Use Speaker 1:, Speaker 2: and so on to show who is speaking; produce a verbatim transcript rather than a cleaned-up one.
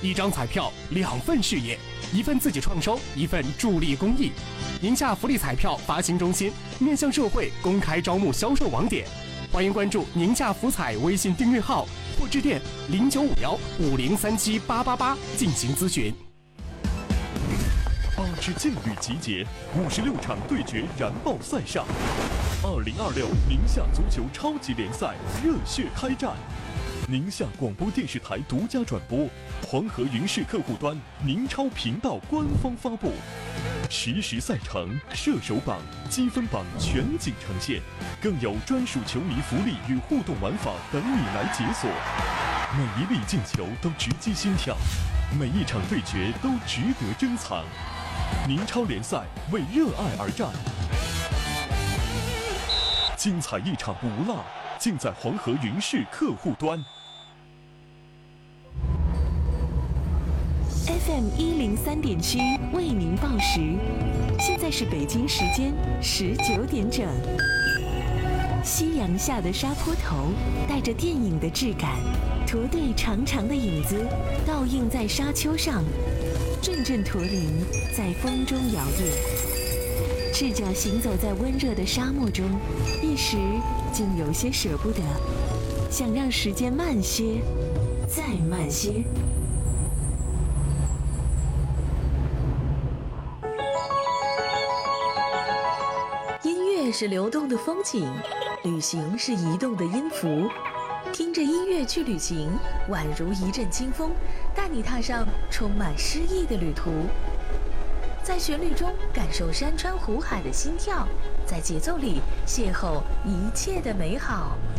Speaker 1: 一张彩票两份事业，一份自己创收，一份助力公益。宁夏福利彩票发行中心面向社会公开招募销售网点，欢迎关注宁夏福彩微信订阅号或致电零九五幺五零三七八八八进行咨询。
Speaker 2: 八支劲旅集结，五十六场对决燃爆赛上。二零二六宁夏足球超级联赛热血开战。宁夏广播电视台独家转播，黄河云视客户端、宁超频道官方发布，实时赛程、射手榜、积分榜全景呈现，更有专属球迷福利与互动玩法等你来解锁。每一粒进球都直击心跳，每一场对决都值得珍藏。宁超联赛为热爱而战，精彩一场不落，尽在黄河云视客户端。
Speaker 3: F M 一零三点七为您报时，现在是北京时间十九点整。夕阳下的沙坡头带着电影的质感，驼队长长的影子倒映在沙丘上，阵阵驼铃在风中摇曳。赤脚行走在温热的沙漠中，一时竟有些舍不得，想让时间慢些，再慢些。音乐是流动的风景，旅行是移动的音符。听着音乐去旅行，宛如一阵清风，带你踏上充满诗意的旅途。在旋律中感受山川湖海的心跳，在节奏里邂逅一切的美好。